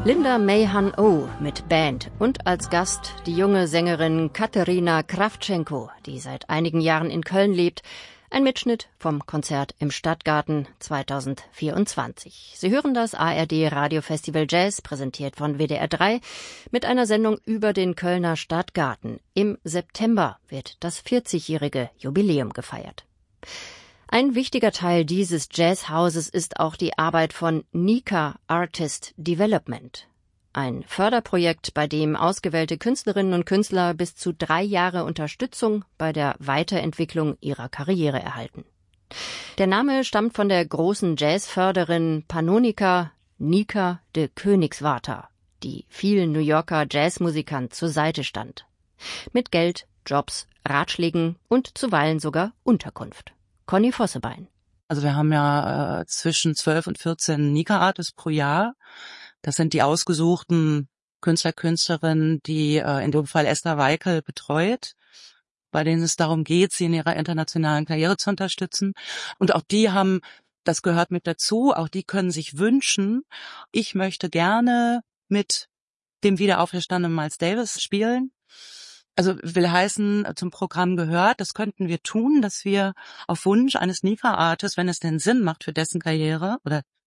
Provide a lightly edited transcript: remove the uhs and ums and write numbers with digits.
Linda May-Han-Oh mit Band und als Gast die junge Sängerin Katerina Krawtschenko, die seit einigen Jahren in Köln lebt. Ein Mitschnitt vom Konzert im Stadtgarten 2024. Sie hören das ARD Radiofestival Jazz, präsentiert von WDR 3, mit einer Sendung über den Kölner Stadtgarten. Im September wird das 40-jährige Jubiläum gefeiert. Ein wichtiger Teil dieses Jazzhauses ist auch die Arbeit von NICA Artist Development. Ein Förderprojekt, bei dem ausgewählte Künstlerinnen und Künstler bis zu 3 Jahre Unterstützung bei der Weiterentwicklung ihrer Karriere erhalten. Der Name stammt von der großen Jazzförderin Pannonica Nica de Koenigswarter, die vielen New Yorker Jazzmusikern zur Seite stand. Mit Geld, Jobs, Ratschlägen und zuweilen sogar Unterkunft. Conny Vossebein. Also wir haben ja zwischen 12 und 14 Nica-Artists pro Jahr. Das sind die ausgesuchten Künstler, Künstlerinnen, die in dem Fall Esther Weikel betreut, bei denen es darum geht, sie in ihrer internationalen Karriere zu unterstützen. Und auch die haben, das gehört mit dazu, auch die können sich wünschen, ich möchte gerne mit dem wiederauferstandenen Miles Davis spielen. Also will heißen, zum Programm gehört, das könnten wir tun, dass wir auf Wunsch eines Nica-Artists, wenn es denn Sinn macht für dessen Karriere oder